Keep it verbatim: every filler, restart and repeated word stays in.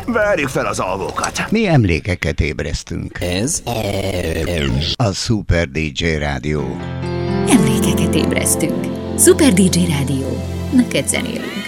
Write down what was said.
Verjük fel az alvókat. Mi emlékeket ébresztünk. Ez a Super dé dzsé Rádió. Emlékeket ébresztünk. Super dé dzsé Rádió. Neked zenélünk.